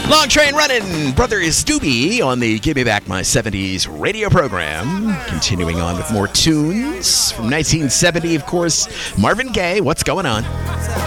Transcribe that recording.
Long train running, Brother Doobie on the Give Me Back My 70s radio program. Continuing on with more tunes from 1970, of course. Marvin Gaye, What's Going On?